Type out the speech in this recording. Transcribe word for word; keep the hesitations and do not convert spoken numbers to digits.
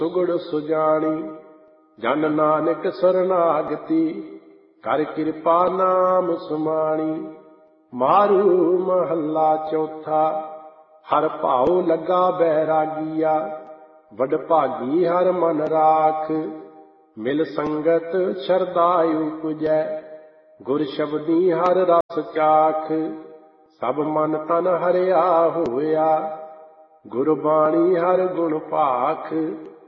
ਸੁਗੜ ਸੁਜਾਣੀ। ਜਨ ਨਾਨਕ ਸਰਨਾਗਤੀ ਕਰ ਕਿਰਪਾ ਨਾਮ ਸੁਮਾਣੀ। ਮਾਰੂ ਮਹੱਲਾ ਚੌਥਾ। ਹਰ ਭਾਉ ਲੱਗਾ ਬੈਰਾਗੀਆ ਵਡਭਾਗੀ ਹਰ ਮਨ ਰਾਖ। ਮਿਲ ਸੰਗਤ ਸ਼ਰਧਾ ਉਪਜੈ ਗੁਰ ਸ਼ਬਦੀ ਹਰ ਰਸ ਚਾਖ। ਸਭ ਮਨ ਤਨ ਹਰਿਆ ਹੋਇਆ ਗੁਰਬਾਣੀ ਹਰ ਗੁਣ ਭਾਖ।